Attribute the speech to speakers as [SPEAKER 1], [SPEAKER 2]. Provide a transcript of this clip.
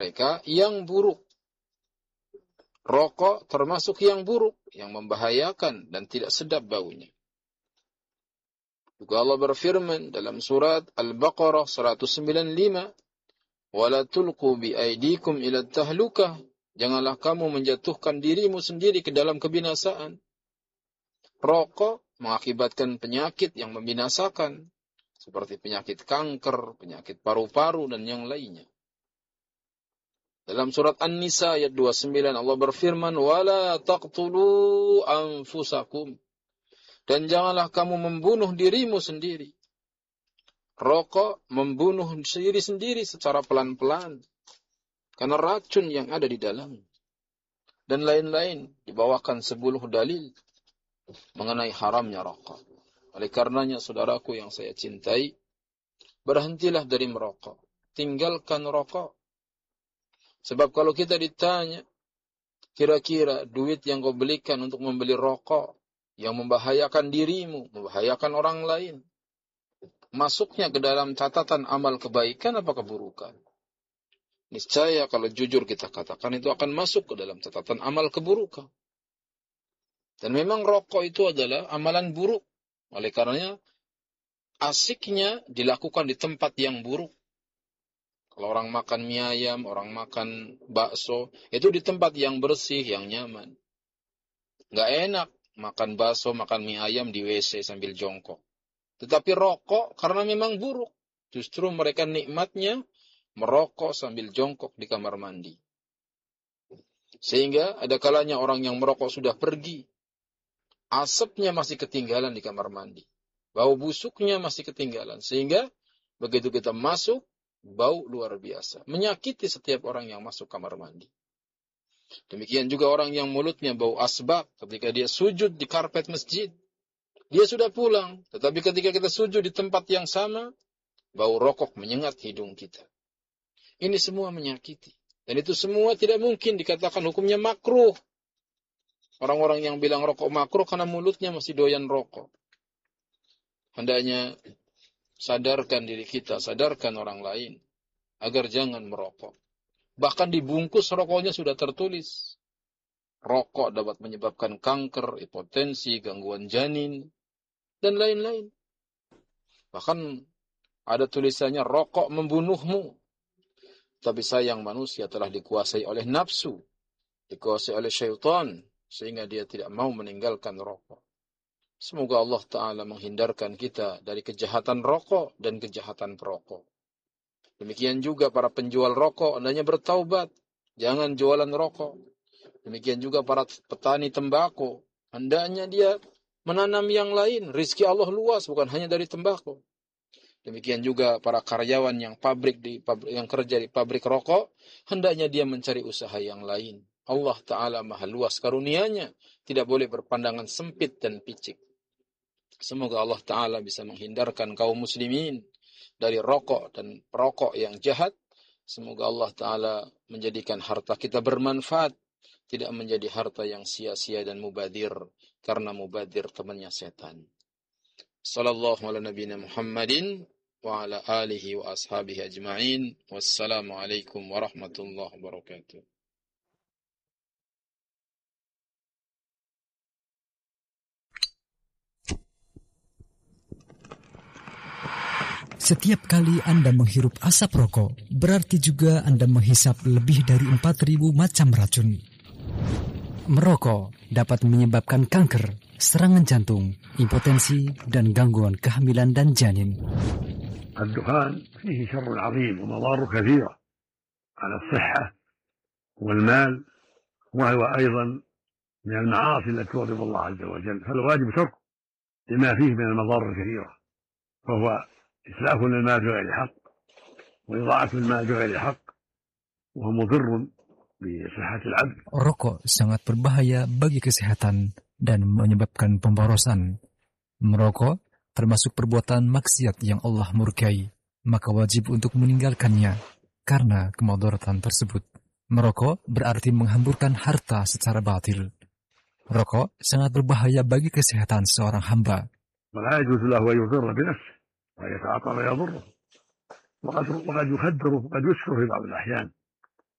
[SPEAKER 1] mereka yang buruk. Rokok termasuk yang buruk, yang membahayakan dan tidak sedap baunya. Juga Allah berfirman dalam surat Al-Baqarah 195, "Wala tulqu bi aydikum ila tahlukah." Janganlah kamu menjatuhkan dirimu sendiri ke dalam kebinasaan. Rokok mengakibatkan penyakit yang membinasakan, seperti penyakit kanker, penyakit paru-paru, dan yang lainnya. Dalam surat An-Nisa ayat 29 Allah berfirman, "Wala taqtulu anfusakum." Dan janganlah kamu membunuh dirimu sendiri. Rokok membunuh diri sendiri secara pelan-pelan karena racun yang ada di dalam. Dan lain-lain dibawakan 10 dalil mengenai haramnya rokok. Oleh karenanya saudaraku yang saya cintai, berhentilah dari merokok. Tinggalkan rokok. Sebab kalau kita ditanya, kira-kira duit yang kau belikan untuk membeli rokok yang membahayakan dirimu, membahayakan orang lain, masuknya ke dalam catatan amal kebaikan apa keburukan? Niscaya kalau jujur kita katakan itu akan masuk ke dalam catatan amal keburukan. Dan memang rokok itu adalah amalan buruk. Oleh karenanya asiknya dilakukan di tempat yang buruk. Kalau orang makan mie ayam, orang makan bakso, itu di tempat yang bersih, yang nyaman. Nggak enak makan bakso, makan mie ayam di WC sambil jongkok. Tetapi rokok karena memang buruk. Justru mereka nikmatnya merokok sambil jongkok di kamar mandi. Sehingga ada kalanya orang yang merokok sudah pergi. Asapnya masih ketinggalan di kamar mandi. Bau busuknya masih ketinggalan. Sehingga begitu kita masuk, bau luar biasa. Menyakiti setiap orang yang masuk kamar mandi. Demikian juga orang yang mulutnya bau asbak ketika dia sujud di karpet masjid. Dia sudah pulang. Tetapi ketika kita sujud di tempat yang sama, bau rokok menyengat hidung kita. Ini semua menyakiti. Dan itu semua tidak mungkin dikatakan hukumnya makruh. Orang-orang yang bilang rokok makruh karena mulutnya masih doyan rokok. Hendaknya sadarkan diri kita, sadarkan orang lain, agar jangan merokok. Bahkan di bungkus rokoknya sudah tertulis, rokok dapat menyebabkan kanker, hipertensi, gangguan janin, dan lain-lain. Bahkan ada tulisannya, rokok membunuhmu. Tapi sayang manusia telah dikuasai oleh nafsu, dikuasai oleh syaitan, sehingga dia tidak mau meninggalkan rokok. Semoga Allah Ta'ala menghindarkan kita dari kejahatan rokok dan kejahatan perokok. Demikian juga para penjual rokok, hendaknya bertaubat. Jangan jualan rokok. Demikian juga para petani tembakau, hendaknya dia menanam yang lain. Rizki Allah luas, bukan hanya dari tembakau. Demikian juga para karyawan yang kerja di pabrik rokok, hendaknya dia mencari usaha yang lain. Allah Ta'ala maha luas karunia-Nya, tidak boleh berpandangan sempit dan picik. Semoga Allah Ta'ala bisa menghindarkan kaum muslimin dari rokok dan perokok yang jahat. Semoga Allah Ta'ala menjadikan harta kita bermanfaat, tidak menjadi harta yang sia-sia dan mubadir, karena mubadir temannya setan. Sallallahu ala nabiyina Muhammadin wa ala alihi wa ashabihi ajma'in. Wassalamualaikum warahmatullahi wabarakatuh.
[SPEAKER 2] Setiap kali Anda menghirup asap rokok, berarti juga Anda menghisap lebih dari 4.000 macam racun. Merokok dapat menyebabkan kanker, serangan jantung, impotensi, dan gangguan kehamilan dan janin.
[SPEAKER 3] الدخان فيه شر عظيم ومضار كثيرة على الصحة والمال، وهو أيضا من المعاصي التي تغضب الله عز وجل، فالواجب تركه لما فيه من المضار الكثيرة، وهو إسلاف للمال بغير حق وإضاعة المال بغير حق، وهو مضر بصحة العبد.
[SPEAKER 2] Rokok sangat berbahaya bagi kesehatan dan menyebabkan pemborosan. Merokok termasuk perbuatan maksiat yang Allah murkai, maka wajib untuk meninggalkannya karena kemudaratan tersebut. Merokok berarti menghamburkan harta secara batil. Rokok sangat berbahaya bagi kesehatan seorang hamba.
[SPEAKER 3] ولا يجوز له أن يضر بنفسه ويتعاطى ويضره، وقد يخدر وقد يسكر في بعض الأحيان